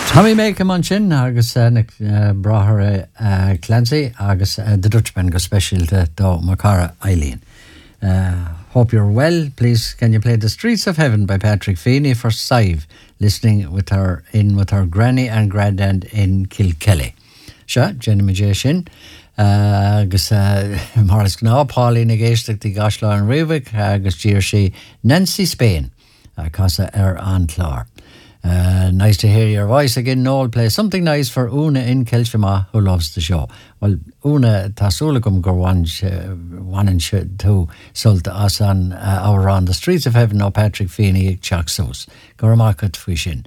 Tommy make man sin agus brathair Clancy agus the Dutchman go special to Macara Eileen. Hope you're well. Please can you play The Streets of Heaven by Patrick Feeney for Sive, listening with her granny and granddad in Kilkelly. Sure, Jenny Majay sin. Agus Morris Gná, Pauline Agéisteach the Gashla and Rivik, agus Jersey Nancy Spain, Casa an Clár. Nice to hear your voice again, Noel. Play something nice for Una in Kelshima who loves the show. Well, Una Tasulagum gur one and two sold us on our On the Streets of Heaven, no Patrick Feeney Chaksos. Goramakat Fwishin.